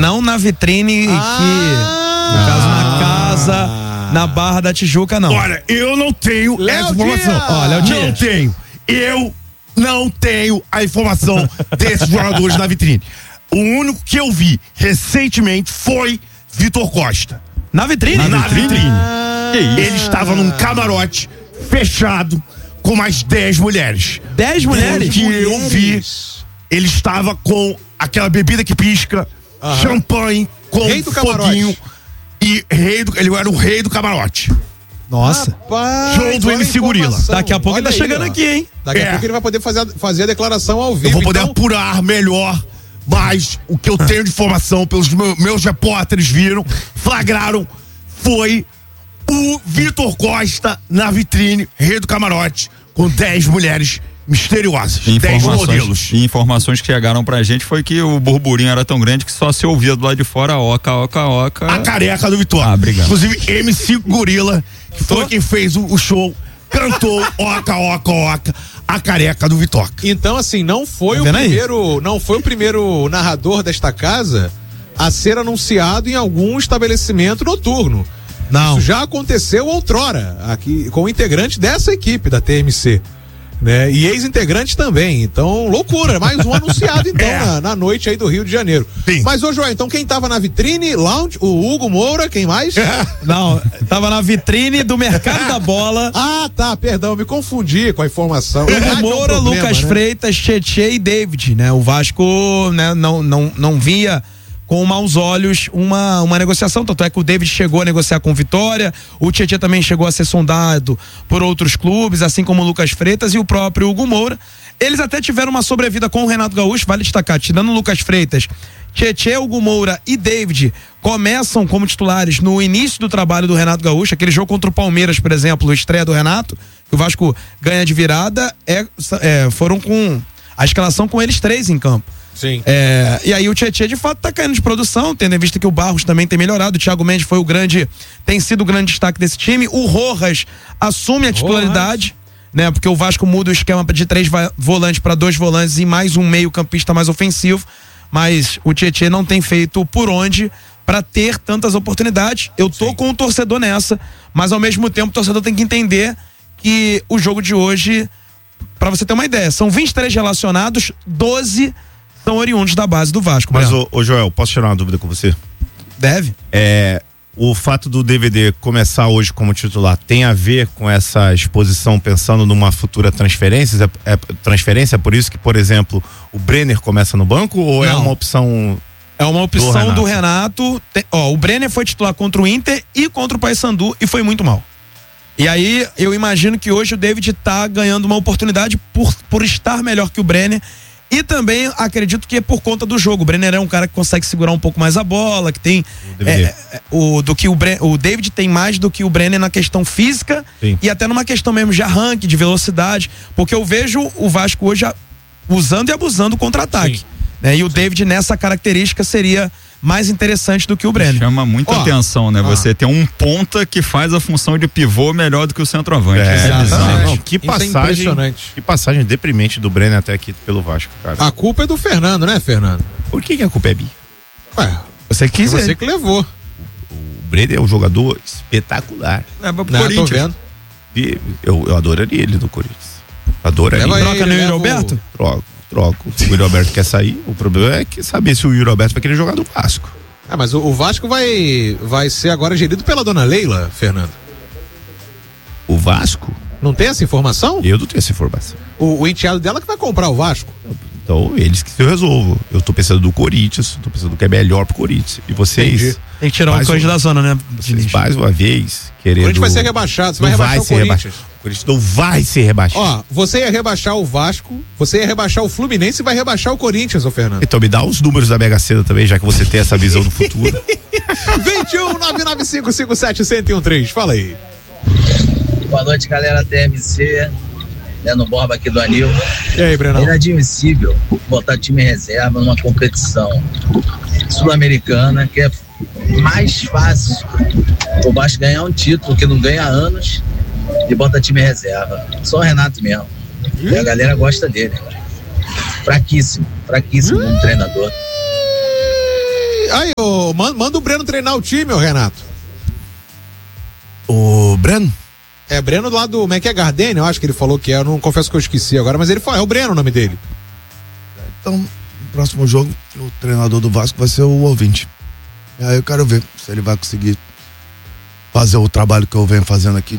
Não na vitrine, no caso na casa, na Barra da Tijuca, não. Olha, eu não tenho essa informação. Olha, eu não tenho a informação desses jogadores na vitrine. O único que eu vi recentemente foi Vitor Costa. Na vitrine? Na vitrine. Ele estava num camarote fechado com mais 10 mulheres. 10 mulheres? Que eu vi, ele estava com aquela bebida que pisca, champanhe, com rei do foguinho. E ele era o rei do camarote. Nossa. Rapaz, show do MC Gorila. Daqui a pouco ele tá chegando aqui, hein? Daqui a pouco ele vai poder fazer a declaração ao vivo. Eu vou poder apurar melhor, mas o que eu tenho de informação pelos meus repórteres viram, flagraram, foi o Vitor Costa na vitrine, rei do camarote, com 10 mulheres misteriosas. 10 modelos. E informações que chegaram pra gente foi que o burburinho era tão grande que só se ouvia do lado de fora, oca. A careca do Vitor. Obrigado. Inclusive, MC Gorila, que foi quem fez o show, cantou oca, a careca do Vitor. Então, assim, não foi o primeiro narrador desta casa a ser anunciado em algum estabelecimento noturno. Não. Isso já aconteceu outrora, aqui com o integrante dessa equipe da TMC. Né? E ex-integrante também, então loucura, mais um anunciado então na noite aí do Rio de Janeiro. Sim. Mas ô João, então quem tava na vitrine, lounge, o Hugo Moura, quem mais? Não, tava na vitrine do Mercado da Bola. Perdão, me confundi com a informação. Hugo Moura, Lucas Freitas, Tietê e David, né? O Vasco, né, não via com maus olhos uma negociação, tanto é que o David chegou a negociar com o Vitória, o Tietê também chegou a ser sondado por outros clubes, assim como o Lucas Freitas e o próprio Hugo Moura. Eles até tiveram uma sobrevida com o Renato Gaúcho, vale destacar, tirando o Lucas Freitas, Tietê, Hugo Moura e David começam como titulares no início do trabalho do Renato Gaúcho, aquele jogo contra o Palmeiras, por exemplo, a estreia do Renato, que o Vasco ganha de virada, foram com a escalação com eles 3 em campo. Sim. E aí o Tietê de fato tá caindo de produção, tendo em vista que o Barros também tem melhorado, o Thiago Mendes tem sido o grande destaque desse time, o Rojas assume a titularidade, né? Porque o Vasco muda o esquema de 3 volantes para 2 volantes e mais um meio campista mais ofensivo, mas o Tietê não tem feito por onde para ter tantas oportunidades. Eu tô com o torcedor nessa, mas ao mesmo tempo o torcedor tem que entender que o jogo de hoje, para você ter uma ideia, são 23 relacionados, 12 são oriundos da base do Vasco. Mas, ô Joel, posso tirar uma dúvida com você? Deve. O fato do DVD começar hoje como titular tem a ver com essa exposição pensando numa futura transferência? Transferência, por isso que, por exemplo, o Brenner começa no banco ou Não. é uma opção? É uma opção do Renato. O Brenner foi titular contra o Inter e contra o Paysandu e foi muito mal. E aí eu imagino que hoje o David tá ganhando uma oportunidade por estar melhor que o Brenner. E também acredito que é por conta do jogo. O Brenner é um cara que consegue segurar um pouco mais a bola, que tem o David tem mais do que o Brenner na questão física. Sim. E até numa questão mesmo de arranque, de velocidade, porque eu vejo o Vasco hoje usando e abusando do contra-ataque, né? E o David nessa característica seria mais interessante do que o Brenner. Chama muita atenção, né? Você tem um ponta que faz a função de pivô melhor do que o centroavante. Que passagem deprimente do Brenner até aqui pelo Vasco, cara. A culpa é do Fernando, né, Fernando? Por que a culpa é minha? Você quis você que levou. O Brenner é um jogador espetacular. Tô vendo. E eu adoraria ele no Corinthians. Adoraria. Troca no Yuri Alberto? Troco. O Yuri Alberto quer sair. O problema é que saber se o Yuri Alberto vai querer jogar no Vasco. Mas o Vasco vai ser agora gerido pela dona Leila, Fernando. O Vasco? Não tem essa informação? Eu não tenho essa informação. O enteado dela que vai comprar o Vasco. Então, eles que se resolvam. Eu tô pensando do Corinthians, tô pensando que é melhor pro Corinthians. E vocês... Entendi. Tem que tirar uma coisa da zona, né? Vocês mais uma vez querendo... O Corinthians vai ser rebaixado, você vai rebaixar o Corinthians. O Corinthians não vai ser rebaixado. Você ia rebaixar o Vasco, você ia rebaixar o Fluminense e vai rebaixar o Corinthians, ô Fernando. Então me dá os números da Mega Sena também, já que você tem essa visão do futuro. 21-995-57-1013, fala aí. Boa noite, galera TMC, no Borba aqui do Anil. E aí, Breno? É inadmissível botar time em reserva numa competição sul-americana, que é mais fácil o Vasco ganhar um título que não ganha há anos e bota time em reserva. Só o Renato mesmo. E a galera gosta dele. Fraquíssimo como treinador. Aí, manda o Breno treinar o time, ô Renato. O Breno? É, Breno lá do, como é que é, Gardênia, eu acho que ele falou que é, eu não confesso que eu esqueci agora, mas ele falou, é o Breno o nome dele. Então, no próximo jogo, o treinador do Vasco vai ser o Ouvinte. E aí eu quero ver se ele vai conseguir fazer o trabalho que eu venho fazendo aqui.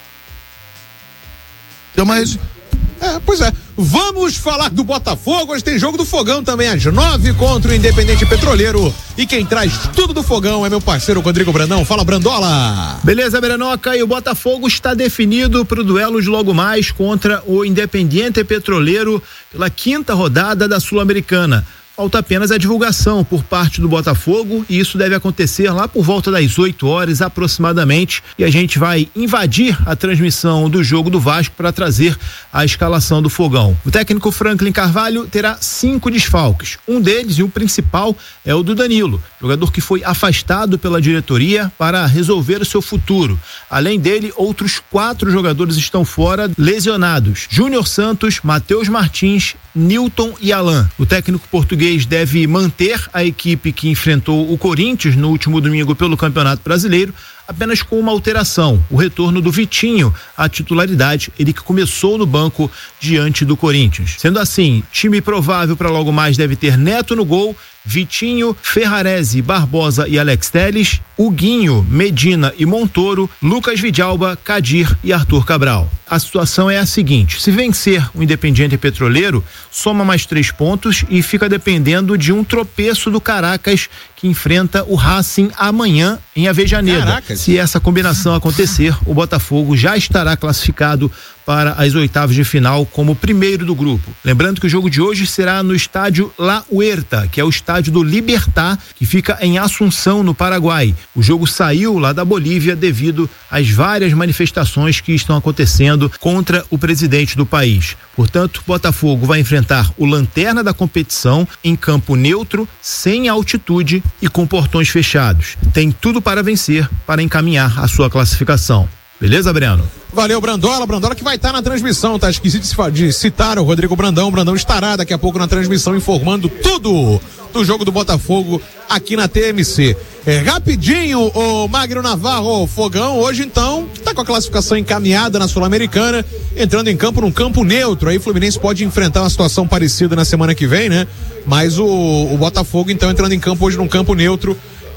Então, mas... Pois é. Vamos falar do Botafogo. Hoje tem jogo do Fogão também às 9 contra o Independente Petroleiro. E quem traz tudo do Fogão é meu parceiro Rodrigo Brandão. Fala, Brandola. Beleza, Branoca. E o Botafogo está definido para o duelo de logo mais contra o Independente Petroleiro pela 5ª rodada da Sul-Americana. Falta apenas a divulgação por parte do Botafogo e isso deve acontecer lá por volta das 8 horas aproximadamente e a gente vai invadir a transmissão do jogo do Vasco para trazer a escalação do Fogão. O técnico Franklin Carvalho terá 5 desfalques. Um deles e o principal é o do Danilo, jogador que foi afastado pela diretoria para resolver o seu futuro. Além dele, outros 4 jogadores estão fora lesionados. Júnior Santos, Matheus Martins, Nilton e Alan. O técnico português deve manter a equipe que enfrentou o Corinthians no último domingo pelo Campeonato Brasileiro, apenas com uma alteração, o retorno do Vitinho à titularidade, ele que começou no banco diante do Corinthians. Sendo assim, time provável para logo mais deve ter Neto no gol, Vitinho, Ferrarese, Barbosa e Alex Telles, Huguinho, Medina e Montoro, Lucas Vidalba, Kadir e Arthur Cabral. A situação é a seguinte: se vencer o Independiente Petroleiro, soma mais 3 pontos e fica dependendo de um tropeço do Caracas, que enfrenta o Racing amanhã em Avejaneda. Caracas. Se essa combinação acontecer, o Botafogo já estará classificado para as oitavas de final como primeiro do grupo. Lembrando que o jogo de hoje será no estádio La Huerta, que é o estádio do Libertad, que fica em Assunção, no Paraguai. O jogo saiu lá da Bolívia devido às várias manifestações que estão acontecendo contra o presidente do país. Portanto, Botafogo vai enfrentar o lanterna da competição em campo neutro, sem altitude e com portões fechados. Tem tudo para vencer, para encaminhar a sua classificação. Beleza, Breno? Valeu, Brandola que vai estar na transmissão, tá esquisito de citar o Rodrigo Brandão. O Brandão estará daqui a pouco na transmissão informando tudo do jogo do Botafogo aqui na TMC. Rapidinho, o Magno Navarro, Fogão, hoje então tá com a classificação encaminhada na Sul-Americana, entrando em campo num campo neutro. Aí o Fluminense pode enfrentar uma situação parecida na semana que vem, né? Mas o Botafogo então entrando em campo hoje num campo neutro.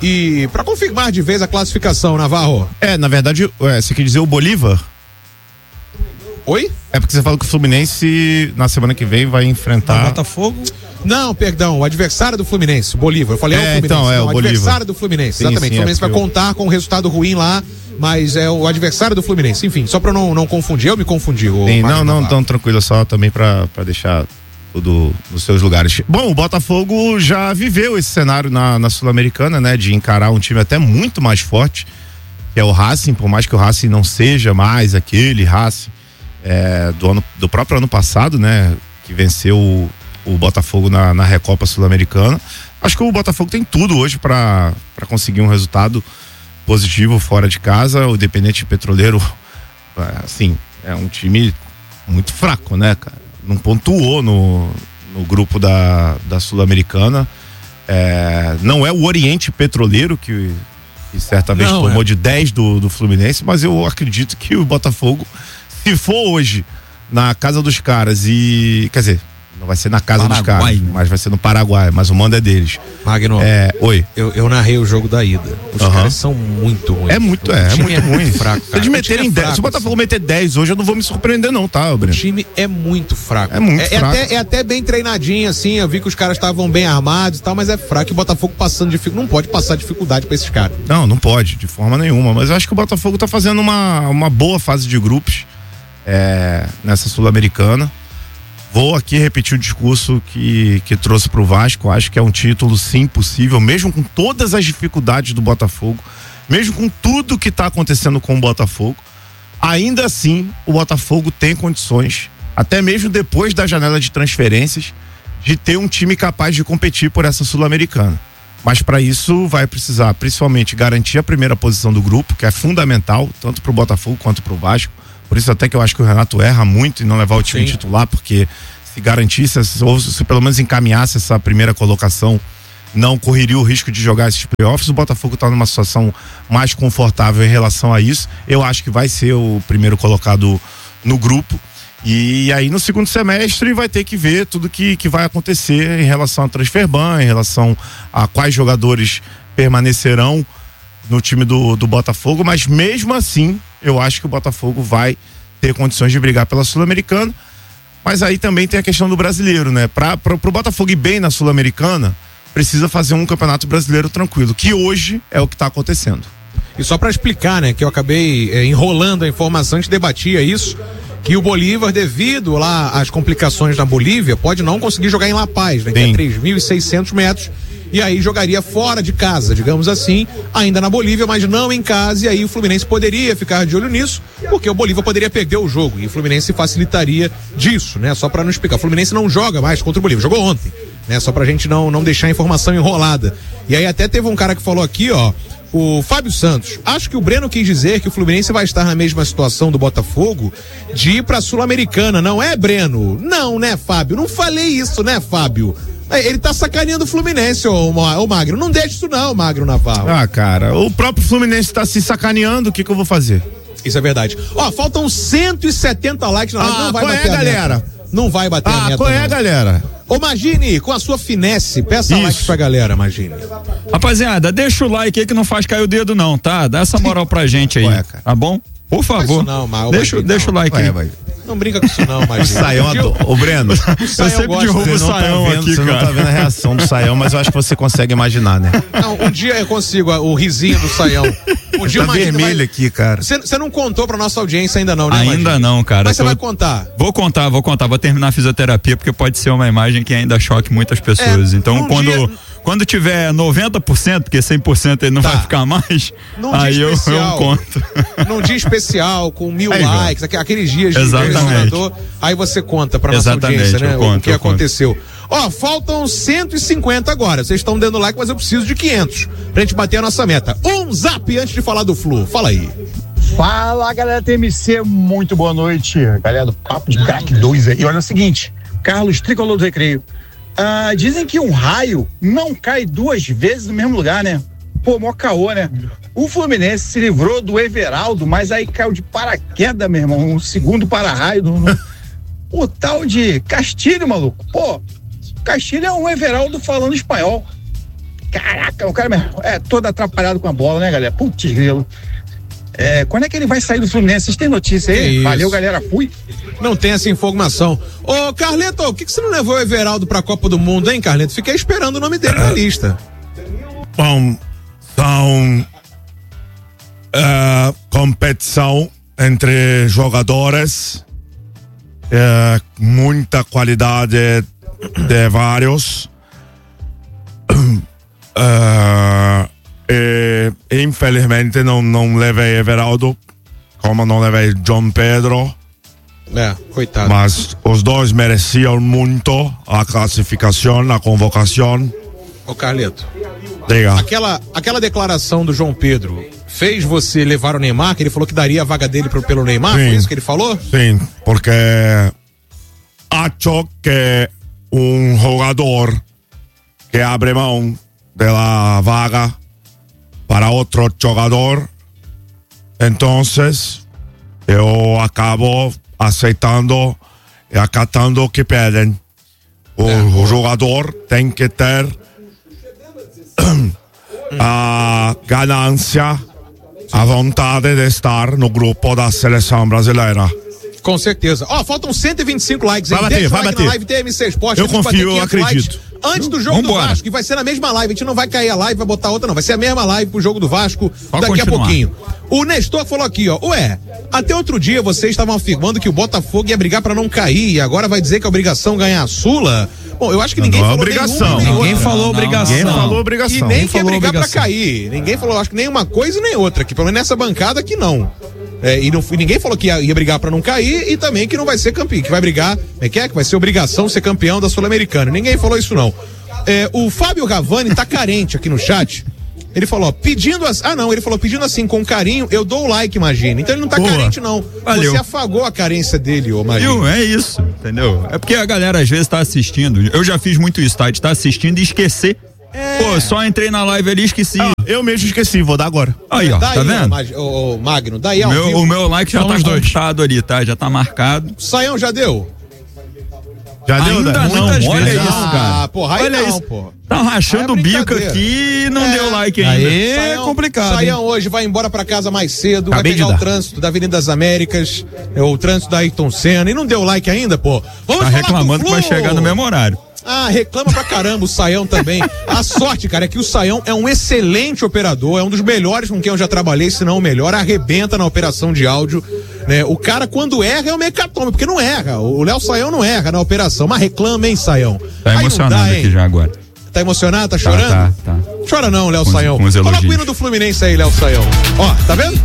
E para confirmar de vez a classificação, Navarro. Na verdade, você quer dizer o Bolívar? Oi? É porque você falou que o Fluminense na semana que vem vai enfrentar o Botafogo? Não, perdão, o adversário do Fluminense, o Bolívar. Eu falei o Fluminense. Então, o Bolívar. Adversário do Fluminense, sim, exatamente. Sim, o Fluminense vai contar com um resultado ruim lá, mas é o adversário do Fluminense. Enfim, só pra não confundir, eu me confundi. Não, tão tranquilo, só também pra deixar tudo nos seus lugares. Bom, o Botafogo já viveu esse cenário na Sul-Americana, né? De encarar um time até muito mais forte, que é o Racing, por mais que o Racing não seja mais aquele Racing do próprio ano passado, né? Que venceu o Botafogo na Recopa Sul-Americana. Acho que o Botafogo tem tudo hoje para conseguir um resultado positivo fora de casa. O Independente Petroleiro, assim, é um time muito fraco, né, cara? Não pontuou no grupo da Sul-Americana. Não é o Oriente Petroleiro que certa vez tomou de 10 do Fluminense, mas eu acredito que o Botafogo, se for hoje na casa dos caras quer dizer, não vai ser na casa dos caras, mas vai ser no Paraguai, mas o mando é deles. Magno, oi. Eu narrei o jogo da ida. Os caras são muito ruins. É muito ruim. Fraco, cara. Se meterem 10, se o Botafogo meter 10 hoje, eu não vou me surpreender não, tá, Breno? O time é muito fraco. É muito fraco. É até bem treinadinho, assim, eu vi que os caras estavam bem armados e tal, mas é fraco. E o Botafogo passando dificuldade, não pode passar dificuldade pra esses caras. Não pode, de forma nenhuma, mas eu acho que o Botafogo tá fazendo uma boa fase de grupos nessa Sul-Americana. Vou aqui repetir o discurso que trouxe pro Vasco. Acho que é um título sim possível, mesmo com todas as dificuldades do Botafogo, mesmo com tudo que está acontecendo com o Botafogo. Ainda assim, o Botafogo tem condições, até mesmo depois da janela de transferências, de ter um time capaz de competir por essa Sul-Americana. Mas para isso vai precisar principalmente garantir a primeira posição do grupo, que é fundamental tanto pro Botafogo quanto pro Vasco. Por isso até que eu acho que o Renato erra muito em não levar o time titular, porque se garantisse, ou se pelo menos encaminhasse essa primeira colocação não correria o risco de jogar esses playoffs. O Botafogo está numa situação mais confortável em relação a isso. Eu acho que vai ser o primeiro colocado no grupo. E aí no segundo semestre vai ter que ver tudo que vai acontecer em relação à transfer ban, em relação a quais jogadores permanecerão no time do Botafogo, mas mesmo assim eu acho que o Botafogo vai ter condições de brigar pela Sul-Americana. Mas aí também tem a questão do brasileiro, né? Pro Botafogo ir bem na Sul-Americana, precisa fazer um campeonato brasileiro tranquilo, que hoje é o que está acontecendo. E só para explicar, né, que eu acabei enrolando a informação, a gente debatia isso, que o Bolívar, devido lá às complicações na Bolívia, pode não conseguir jogar em La Paz, né, que é 3.600 metros, e aí jogaria fora de casa, digamos assim, ainda na Bolívia, mas não em casa, e aí o Fluminense poderia ficar de olho nisso, porque o Bolívar poderia perder o jogo, e o Fluminense facilitaria disso, né, só para não explicar. O Fluminense não joga mais contra o Bolívar, jogou ontem, né, só pra gente não deixar a informação enrolada. E aí até teve um cara que falou aqui, ó, o Fábio Santos, acho que o Breno quis dizer que o Fluminense vai estar na mesma situação do Botafogo de ir pra Sul-Americana, não é, Breno? Não, né, Fábio? Não falei isso, né, Fábio? Ele tá sacaneando o Fluminense, ô Magro. Não deixa isso não, Magro Navarro. Ah, cara, o próprio Fluminense tá se sacaneando, o que eu vou fazer? Isso é verdade. Ó, faltam 170 likes na live, não vai bater a galera? Meta. Não vai bater a meta. Qual é, galera? Ô Magini, com a sua finesse, peça like pra galera, Magini. Rapaziada, deixa o like aí que não faz cair o dedo não, tá? Dá essa moral pra gente aí, tá bom? Por favor. Não, deixa o like aí. Não brinca com isso não, Magini. Saião, ô Breno, eu sempre derrubo o Saião aqui, você cara. não tá vendo a reação do Saião, mas eu acho que você consegue imaginar, né? Não, um dia eu consigo o risinho do Saião. Um dia tá vermelho aqui, cara. Você não contou pra nossa audiência ainda não, né, Ainda Magini? não, cara. Mas você vai contar? Vou contar. Vou terminar a fisioterapia, porque pode ser uma imagem que ainda choque muitas pessoas. Então, quando tiver 90%, porque 100% ele não vai ficar mais, aí eu conto. Num dia especial, com 1000 likes, aqueles dias de exatamente. Aí você conta pra nossa audiência, né? O que aconteceu. Ó, faltam 150 agora. Vocês estão dando like, mas eu preciso de 500 pra gente bater a nossa meta. Um zap antes de falar do Flu. Fala aí. Fala, galera TMC, muito boa noite. Galera do Papo de Crack 2 aí. Olha o seguinte, Carlos, tricolor do Recreio. Dizem que um raio não cai 2 vezes no mesmo lugar, né? Pô, mó caô, né? O Fluminense se livrou do Everaldo, mas aí caiu de paraquedas, meu irmão, um segundo para-raio. O tal de Castilho, maluco. Pô, Castilho é um Everaldo falando espanhol. Caraca, o cara é todo atrapalhado com a bola, né, galera? Putz, grilo. Quando é que ele vai sair do Fluminense? Vocês têm notícia aí? Valeu, galera, fui. Não tem essa informação. Ô, Carleto, por que você não levou o Everaldo pra Copa do Mundo, hein, Carleto? Fiquei esperando o nome dele na lista. Bom, são competição entre jogadores, muita qualidade de vários. Infelizmente não levei Everaldo, como não levei João Pedro. Coitado. Mas os dois mereciam muito a classificação, a convocação. Ô, Carleto, diga. Aquela declaração do João Pedro fez você levar o Neymar, que ele falou que daria a vaga dele pelo Neymar? Sim. Foi isso que ele falou? Sim, porque acho que um jogador que abre mão da vaga para outro jogador, então eu acabo aceitando e acatando o que pedem. O jogador tem que ter a ganância, a vontade de estar no grupo da seleção brasileira. Com certeza. Faltam 125 likes. Vai bater. Na live TMC Esporte. Eu confio, eu acredito. Antes do jogo do Vasco, que vai ser na mesma live. A gente não vai cair a live, vai botar outra, não. Vai ser a mesma live pro jogo do Vasco daqui a pouquinho. O Nestor falou aqui, ó. Até outro dia vocês estavam afirmando que o Botafogo ia brigar pra não cair e agora vai dizer que é obrigação ganhar a Sula? Bom, eu acho que ninguém falou obrigação. Ninguém falou obrigação. E nem quer brigar pra cair. Ninguém falou, acho que nem uma coisa nem outra. Que pelo menos nessa bancada aqui não. E ninguém falou que ia brigar pra não cair e também que não vai ser campeão, que vai brigar, que vai ser obrigação ser campeão da Sul-Americana. Ninguém falou isso não. O Fábio Gavani tá carente aqui no chat. Ele falou, pedindo assim, com carinho, eu dou o like, imagina. Então ele não tá carente, não. Valeu. Você afagou a carência dele, ô Magino. Viu? É isso, entendeu? É porque a galera às vezes tá assistindo, eu já fiz muito isso, tá? De estar assistindo e esquecer Pô, só entrei na live ali e esqueci. Eu mesmo esqueci, vou dar agora. Aí, ó, tá vendo? Ô, Magno, daí ao vivo. O meu like já tá conquistado ali, tá? Já tá marcado. Saião já deu? Já deu, ainda né? não, olha vezes. isso, cara. Ah, porra, aí olha não, isso. porra. Tá rachando o bico aqui e não deu like ainda. Aí é complicado. Saião hoje vai embora pra casa mais cedo, Acabei vai pegar de o dar. trânsito da Avenida das Américas, o trânsito da Ayrton Senna, e não deu like ainda, pô. Vamos Tá falar reclamando do que vai Flu. chegar no mesmo horário. Ah, reclama pra caramba o Saião também. A sorte, cara, é que o Saião é um excelente operador, é um dos melhores com quem eu já trabalhei, se não o melhor, arrebenta na operação de áudio, né? O cara, quando erra, é um mecatome, porque não erra. O Léo Saião não erra na operação, mas reclama, hein, Saião? Tá Aí não emocionado dá, hein? aqui já agora. Tá emocionado? Tá chorando? Tá. Chora não, Léo Com os- Saião. com os Coloca elogios. o hino do Fluminense aí, Léo Saião. Ó, tá vendo?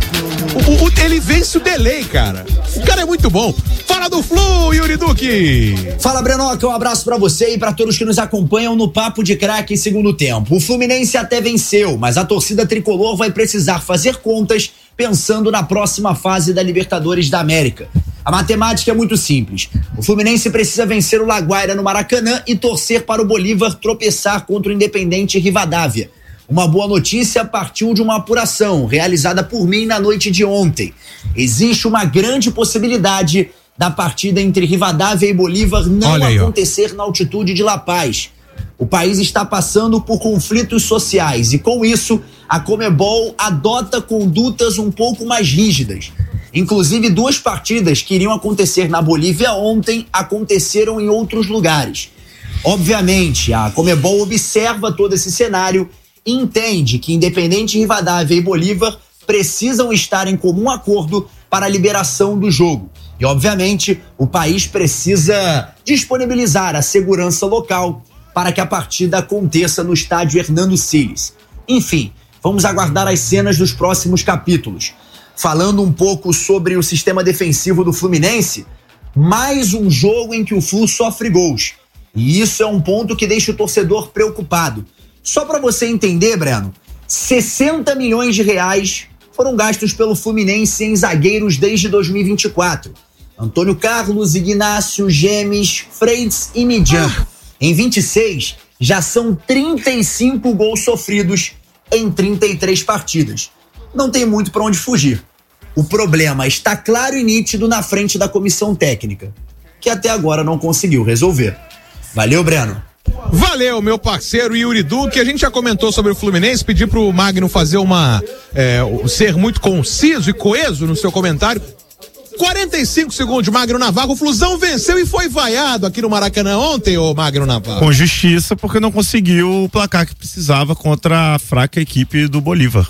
Ele vence o delay, cara. O cara é muito bom. Fala do Flu, Yuri Duque. Fala, Brenoca, um abraço pra você e pra todos que nos acompanham no Papo de Craque segundo tempo. O Fluminense até venceu, mas a torcida tricolor vai precisar fazer contas pensando na próxima fase da Libertadores da América. A matemática é muito simples. O Fluminense precisa vencer o Laguaira no Maracanã e torcer para o Bolívar tropeçar contra o Independente Rivadavia. Uma boa notícia partiu de uma apuração realizada por mim na noite de ontem. Existe uma grande possibilidade da partida entre Rivadavia e Bolívar não acontecer na altitude de La Paz. O país está passando por conflitos sociais e, com isso, a Conmebol adota condutas um pouco mais rígidas. Inclusive, 2 partidas que iriam acontecer na Bolívia ontem aconteceram em outros lugares. Obviamente, a Conmebol observa todo esse cenário e entende que Independente Rivadavia e Bolívar precisam estar em comum acordo para a liberação do jogo. E, obviamente, o país precisa disponibilizar a segurança local para que a partida aconteça no estádio Hernando Siles. Enfim, vamos aguardar as cenas dos próximos capítulos. Falando um pouco sobre o sistema defensivo do Fluminense, mais um jogo em que o Flu sofre gols. E isso é um ponto que deixa o torcedor preocupado. Só para você entender, Breno, 60 milhões de reais foram gastos pelo Fluminense em zagueiros desde 2024. Antônio Carlos, Ignácio, Gemes, Freitas e Midian. Em 26, já são 35 gols sofridos em 33 partidas. Não tem muito para onde fugir. O problema está claro e nítido na frente da comissão técnica, que até agora não conseguiu resolver. Valeu, Breno. Valeu, meu parceiro Yuri Duque. A gente já comentou sobre o Fluminense, pedi pro Magno fazer ser muito conciso e coeso no seu comentário. 45 segundos de Magno Navarro, o Flusão venceu e foi vaiado aqui no Maracanã ontem, ô Magno Navarro. Com justiça, porque não conseguiu o placar que precisava contra a fraca equipe do Bolívar.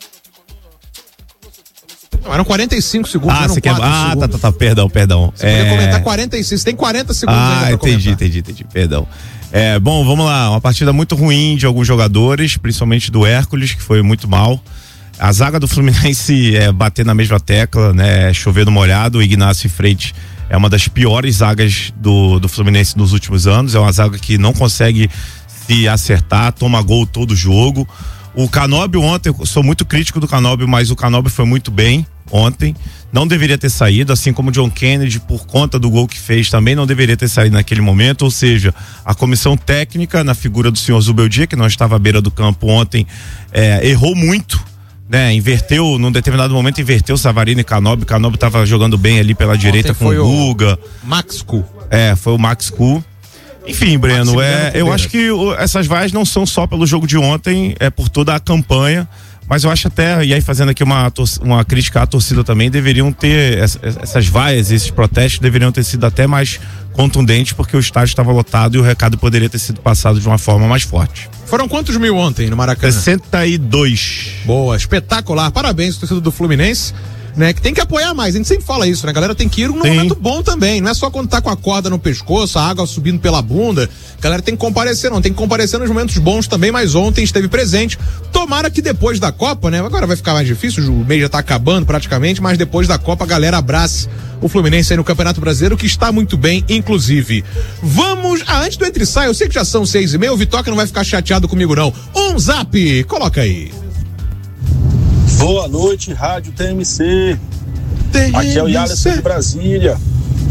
Não, eram 45 segundos, Você quer... Tá, perdão. Você podia comentar 46, tem 40 segundos ainda pra entendi, perdão. Bom, vamos lá, uma partida muito ruim de alguns jogadores, principalmente do Hércules, que foi muito mal. A zaga do Fluminense bater na mesma tecla, né? Chover no molhado. O Ignácio e Freitas é uma das piores zagas do Fluminense nos últimos anos. É uma zaga que não consegue se acertar, toma gol todo jogo. O Canóbio ontem, eu sou muito crítico do Canóbio, mas o Canóbio foi muito bem ontem. Não deveria ter saído, assim como o John Kennedy, por conta do gol que fez, também não deveria ter saído naquele momento. Ou seja, a comissão técnica, na figura do senhor Zubeldia, que não estava à beira do campo ontem, errou muito, né? Inverteu, num determinado momento, inverteu Savarino e Canóbio. Canóbio estava jogando bem ali pela direita com o Guga. Max Cu. Foi o Max Cu. Enfim, Breno, eu acho que essas vaias não são só pelo jogo de ontem, é por toda a campanha, mas eu acho até, e aí fazendo aqui uma crítica à torcida também, deveriam ter, essas vaias, esses protestos deveriam ter sido até mais contundentes, porque o estádio estava lotado e o recado poderia ter sido passado de uma forma mais forte. Foram quantos mil ontem no Maracanã? 62. Boa, espetacular, parabéns, torcedor do Fluminense. Né, que tem que apoiar mais, a gente sempre fala isso, né? A galera tem que ir num momento bom também, não é só quando tá com a corda no pescoço, a água subindo pela bunda, a galera tem que comparecer, tem que comparecer nos momentos bons também, mas ontem esteve presente. Tomara que depois da Copa, né? Agora vai ficar mais difícil, o mês já tá acabando praticamente, mas depois da Copa a galera abrace o Fluminense aí no Campeonato Brasileiro, que está muito bem, inclusive. Vamos, antes do Entre e Sai, eu sei que já são 6h30, o Vitoca não vai ficar chateado comigo não. Um zap, coloca aí. Boa noite, Rádio TMC. Aqui é o Yalisson de Brasília.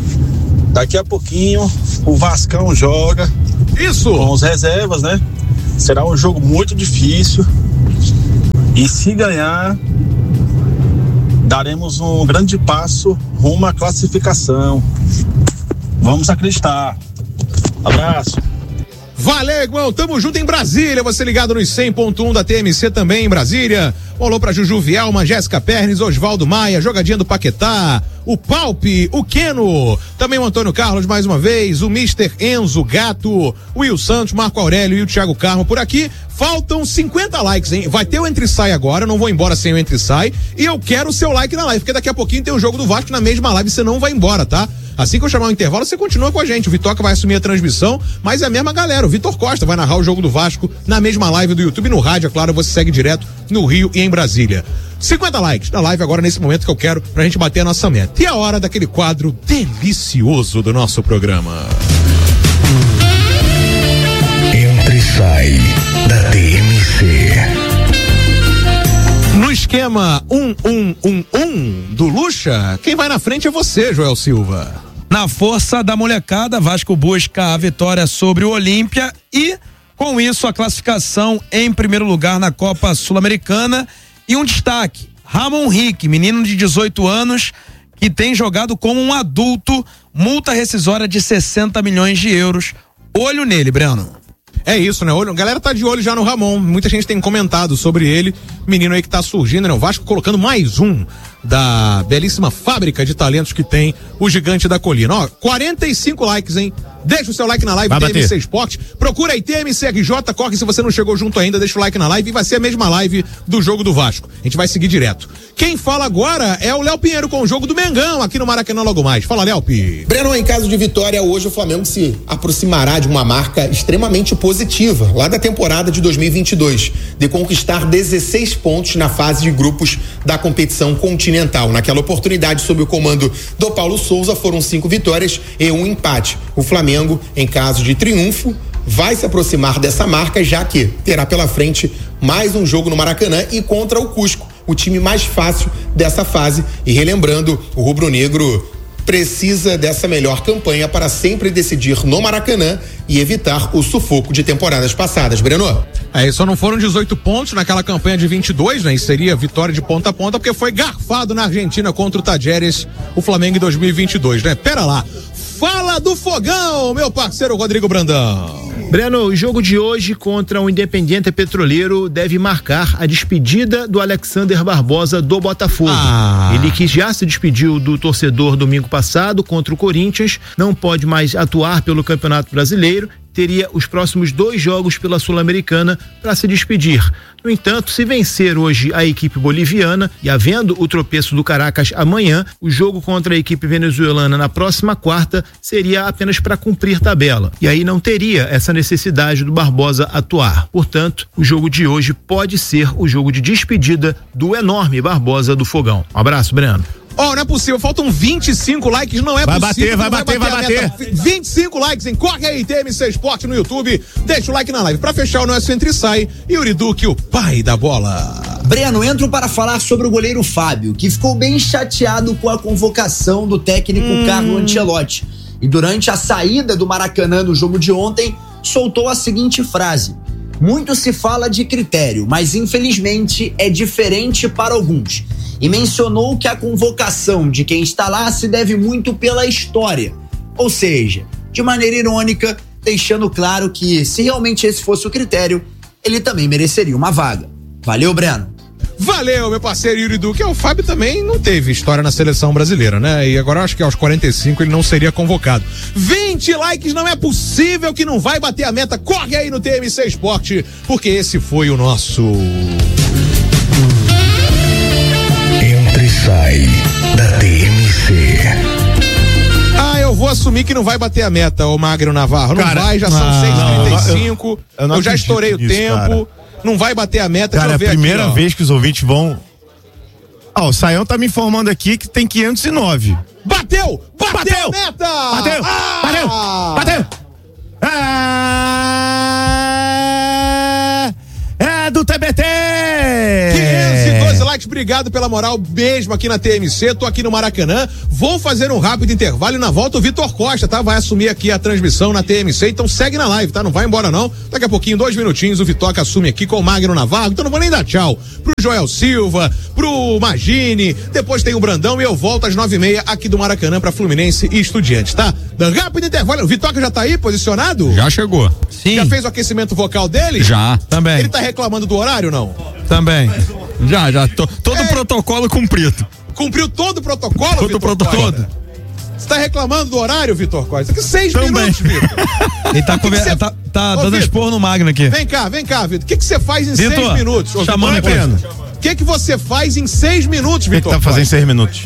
Daqui a pouquinho o Vascão joga. Isso! Com os reservas, né? Será um jogo muito difícil e se ganhar, daremos um grande passo rumo à classificação. Vamos acreditar. Abraço. Valeu, irmão. Tamo junto em Brasília. Você ligado nos 100.1 da TMC também em Brasília. Alô pra Juju Vielma, Jéssica Pernes, Osvaldo Maia, jogadinha do Paquetá, o Palpe, o Queno, também o Antônio Carlos mais uma vez, o Mr. Enzo Gato, o Will Santos, Marco Aurélio e o Thiago Carmo por aqui. Faltam 50 likes, hein? Vai ter o Entre Sai agora, não vou embora sem o Entre Sai. E eu quero o seu like na live, porque daqui a pouquinho tem o jogo do Vasco na mesma live, você não vai embora, tá? Assim que eu chamar o intervalo, você continua com a gente. O Vitoca vai assumir a transmissão, mas é a mesma galera. O Vitor Costa vai narrar o jogo do Vasco na mesma live do YouTube, no rádio, é claro, você segue direto no Rio e em Brasília. 50 likes na live agora, nesse momento que eu quero pra gente bater a nossa meta. E a hora daquele quadro delicioso do nosso programa. Entre e sai da TMC. No esquema 1-1-1-1 do Lucha, quem vai na frente é você, Joel Silva. Na força da molecada, Vasco busca a vitória sobre o Olímpia e, com isso, a classificação em primeiro lugar na Copa Sul-Americana. E um destaque, Ramon Rick, menino de 18 anos, que tem jogado como um adulto, multa rescisória de 60 milhões de euros. Olho nele, Breno. É isso, né? A galera tá de olho já no Ramon. Muita gente tem comentado sobre ele. Menino aí que tá surgindo, né? O Vasco colocando mais um da belíssima fábrica de talentos que tem o Gigante da Colina. Ó, 45 likes, hein? Deixa o seu like na live, TMC Esporte. Procura aí TMC RJ, corre se você não chegou junto ainda, deixa o like na live e vai ser a mesma live do jogo do Vasco. A gente vai seguir direto. Quem fala agora é o Léo Pinheiro com o jogo do Mengão aqui no Maracanã logo mais. Fala, Léo Pi. Breno, em caso de vitória, hoje o Flamengo se aproximará de uma marca extremamente positiva, lá da temporada de 2022, de conquistar 16 pontos na fase de grupos da competição continental. Naquela oportunidade, sob o comando do Paulo Souza, foram 5 vitórias e 1 empate. O Flamengo, em caso de triunfo, vai se aproximar dessa marca, já que terá pela frente mais um jogo no Maracanã e contra o Cusco, o time mais fácil dessa fase. E relembrando, o rubro-negro precisa dessa melhor campanha para sempre decidir no Maracanã e evitar o sufoco de temporadas passadas. Breno? Aí só não foram 18 pontos naquela campanha de 22, né? E seria vitória de ponta a ponta, porque foi garfado na Argentina contra o Tajeres, o Flamengo em 2022, né? Pera lá. Fala do Fogão, meu parceiro Rodrigo Brandão. Breno, o jogo de hoje contra o Independiente Petroleiro deve marcar a despedida do Alexander Barbosa do Botafogo. Ele que já se despediu do torcedor domingo passado contra o Corinthians, não pode mais atuar pelo Campeonato Brasileiro, teria os próximos 2 jogos pela Sul-Americana para se despedir. No entanto, se vencer hoje a equipe boliviana e havendo o tropeço do Caracas amanhã, o jogo contra a equipe venezuelana na próxima quarta seria apenas para cumprir tabela. E aí não teria essa necessidade do Barbosa atuar. Portanto, o jogo de hoje pode ser o jogo de despedida do enorme Barbosa do Fogão. Um abraço, Breno. Ó, não é possível, faltam 25 likes, não é possível. Vai bater. 25 likes, hein? Corre aí, TMC Esporte no YouTube, deixa o like na live. Pra fechar o nosso Entre e Sai, Yuri Duque, o pai da bola. Breno, entro para falar sobre o goleiro Fábio, que ficou bem chateado com a convocação do técnico Carlo Ancelotti. E durante a saída do Maracanã no jogo de ontem, soltou a seguinte frase: muito se fala de critério, mas infelizmente é diferente para alguns. E mencionou que a convocação de quem está lá se deve muito pela história. Ou seja, de maneira irônica, deixando claro que se realmente esse fosse o critério, ele também mereceria uma vaga. Valeu, Breno. Valeu, meu parceiro Yuri Duque. O Fábio também não teve história na seleção brasileira, né? E agora acho que aos 45 ele não seria convocado. 20 likes, não é possível que não vai bater a meta. Corre aí no TMC Esporte, porque esse foi o nosso... Entre e sai da TMC. Eu vou assumir que não vai bater a meta, ô Magro Navarro. Não vai, já são 6h35. Eu já estourei o tempo. Cara. Não vai bater a meta. Cara, é a primeira vez que os ouvintes vão... o Saião tá me informando aqui que tem 509. Bateu a meta! Bateu! É do TBT! 512 likes noite, obrigado pela moral mesmo aqui na TMC, tô aqui no Maracanã, vou fazer um rápido intervalo e na volta o Vitor Costa, tá? Vai assumir aqui a transmissão na TMC, então segue na live, tá? Não vai embora não, daqui a pouquinho, 2 minutinhos, o Vitoca assume aqui com o Magno Navarro, então não vou nem dar tchau pro Joel Silva, pro Magini, depois tem o Brandão e eu volto às 9h30 aqui do Maracanã pra Fluminense e Estudiantes, tá? Rápido intervalo, o Vitoca já tá aí, posicionado? Já chegou. Sim. Já fez o aquecimento vocal dele? Já. Também. Ele tá reclamando do horário, não? Também. Já. Todo o protocolo cumprido. Cumpriu todo o protocolo, Todo o protocolo. Você tá reclamando do horário, Vitor Costa? Aqui 6 minutos, Vitor. Ele tá dando esporro no Magno aqui. Vem cá, Vitor. O que você faz em 6 minutos? Chamando aqui. O que você faz em 6 minutos, Vitor? O que tá fazendo em 6 minutos?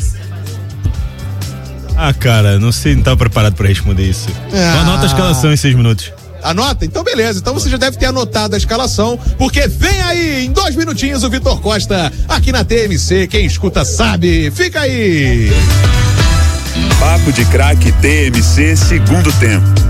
Ah, cara, não sei, não tava preparado pra responder isso. Anota a escalação em 6 minutos. Anota? Então beleza, então você já deve ter anotado a escalação, porque vem aí, em 2 minutinhos, o Vitor Costa, aqui na TMC, quem escuta sabe, fica aí! Papo de Craque TMC, segundo tempo.